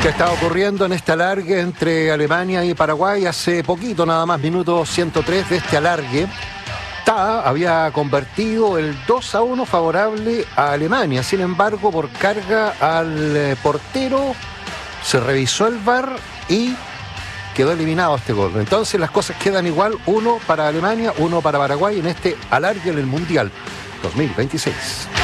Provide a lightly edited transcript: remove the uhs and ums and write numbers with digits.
que está ocurriendo en este alargue entre Alemania y Paraguay hace poquito, nada más, minuto 103 de este alargue. Taa había convertido el 2-1 favorable a Alemania, sin embargo, por carga al portero, se revisó el VAR y quedó eliminado este gol. Entonces las cosas quedan igual, 1 para Alemania, 1 para Paraguay en este alargue en el Mundial 2026.